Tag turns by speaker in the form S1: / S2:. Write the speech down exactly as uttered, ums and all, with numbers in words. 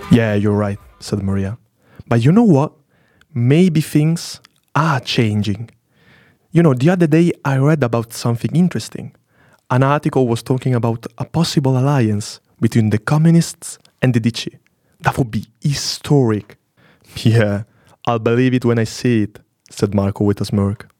S1: Yeah, you're right, said Maria. But you know what? Maybe things are changing. You know, the other day I read about something interesting. An article was talking about a possible alliance between the communists and the D C. That would be historic. Yeah, I'll believe it when I see it, said Marco with a smirk.